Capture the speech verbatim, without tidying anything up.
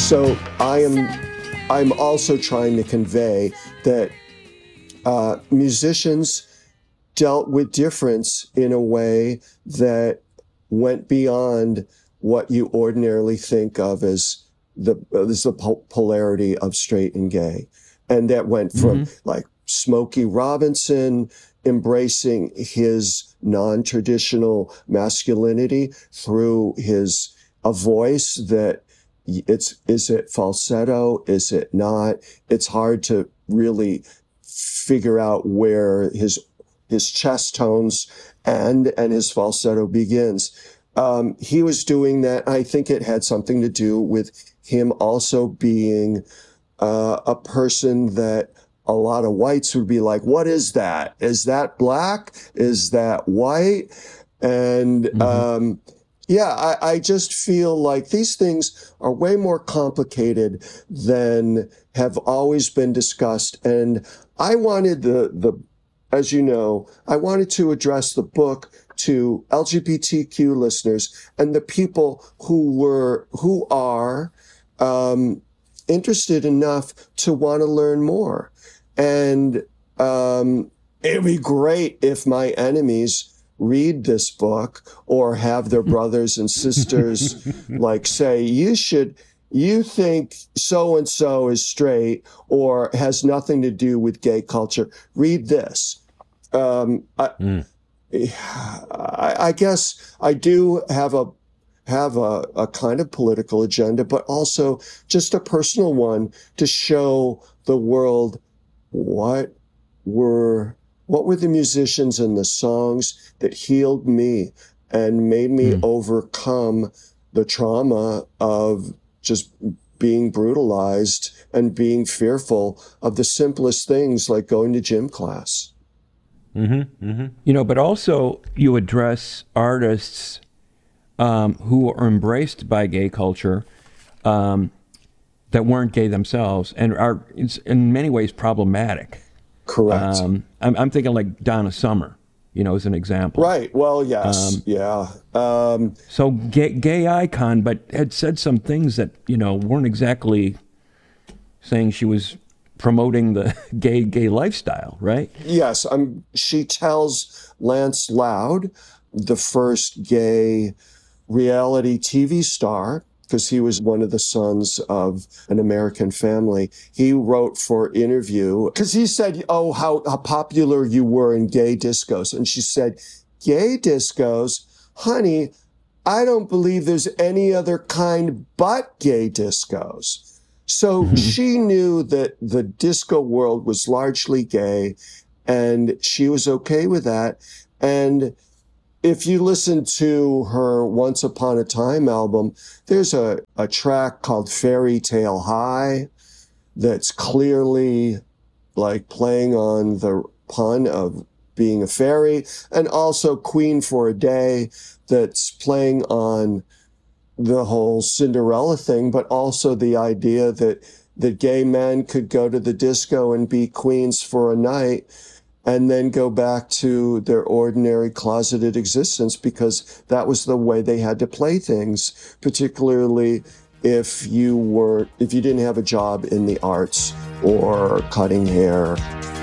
So I am, I'm also trying to convey that uh, musicians dealt with difference in a way that went beyond what you ordinarily think of as the, as the polarity of straight and gay. And that went from mm-hmm. like Smokey Robinson embracing his non-traditional masculinity through his, a voice that it's, is it falsetto? Is it not? It's hard to really figure out where his, his chest tones and, and his falsetto begins. Um, he was doing that. I think it had something to do with him also being uh, a person that a lot of whites would be like, what is that? Is that black? Is that white? And mm-hmm. um, yeah, I, I just feel like these things are way more complicated than have always been discussed. And I wanted the, the, as you know, I wanted to address the book to L G B T Q listeners and the people who were, who are um, interested enough to want to learn more. And um, it'd be great if my enemies read this book or have their brothers and sisters like say, you should, you think so-and-so is straight or has nothing to do with gay culture. Read this. Um, I, mm. I, I guess I do have a, have a, a kind of political agenda, but also just a personal one to show the world what were what were the musicians and the songs that healed me and made me mm. overcome the trauma of just being brutalized and being fearful of the simplest things like going to gym class. Mm-hmm, mm-hmm. You know, but also you address artists um, who are embraced by gay culture um, that weren't gay themselves and are in many ways problematic. Correct. Um, I'm, I'm thinking like Donna Summer, you know, as an example. Right. Well, yes. Um, yeah. Um, so gay, gay icon, but had said some things that, you know, weren't exactly saying she was promoting the gay, gay lifestyle, right? Yes. Um, she tells Lance Loud, the first gay reality T V star, because he was one of the sons of an American family. He wrote for Interview, because he said, oh, how, how popular you were in gay discos. And she said, gay discos? Honey, I don't believe there's any other kind but gay discos. So mm-hmm. she knew that the disco world was largely gay, and she was okay with that. And if you listen to her Once Upon a Time album, there's a, a track called Fairy Tale High that's clearly like playing on the pun of being a fairy, and also Queen for a Day that's playing on the whole Cinderella thing, but also the idea that, that gay men could go to the disco and be queens for a night and then go back to their ordinary closeted existence because that was the way they had to play things, particularly if you were, if you didn't have a job in the arts or cutting hair.